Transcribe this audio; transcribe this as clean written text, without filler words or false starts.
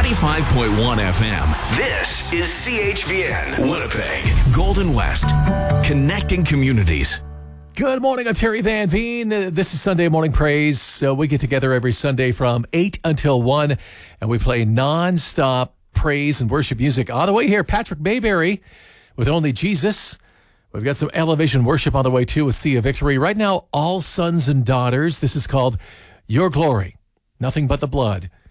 95.1 FM. This is CHVN, Winnipeg, Golden West, connecting communities. Good morning, I'm Terry Van Veen. This is Sunday Morning Praise. We get together every Sunday from 8 until 1, and we play non-stop praise and worship music. On the way here, Patrick Mayberry with Only Jesus. We've got some elevation worship on the way, too, with Sea of Victory. Right now, All Sons and Daughters. This is called Your Glory, Nothing But the Blood.